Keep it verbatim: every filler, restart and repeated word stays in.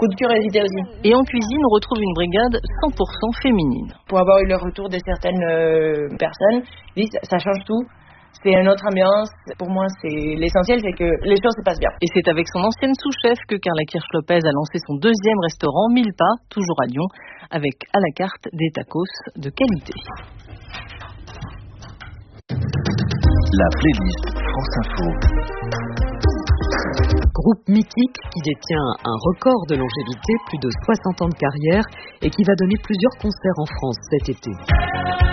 coup de curiosité aussi. Et en cuisine, on retrouve une brigade cent pour cent féminine. Pour avoir eu le retour de certaines euh, personnes, oui, ça, ça change tout. C'est une autre ambiance. Pour moi, c'est l'essentiel, c'est que les choses se passent bien. Et c'est avec son ancienne sous-chef que Carla Kirch-Lopez a lancé son deuxième restaurant, Mille Pas, toujours à Lyon, avec à la carte des tacos de qualité. La playlist France Info. Groupe mythique qui détient un record de longévité, plus de soixante ans de carrière, et qui va donner plusieurs concerts en France cet été.